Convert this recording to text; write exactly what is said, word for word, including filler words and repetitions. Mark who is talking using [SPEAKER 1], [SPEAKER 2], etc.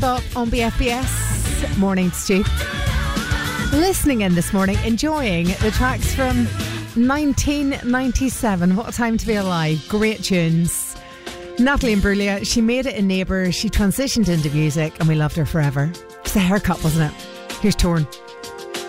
[SPEAKER 1] Bop on B F B S. Morning, Stu. Listening in this morning, enjoying the tracks from nineteen ninety-seven. What a time to be alive. Great tunes. Natalie Imbruglia, she made it in Neighbours. She transitioned into music and we loved her forever. It was a haircut, wasn't it? Here's Torn.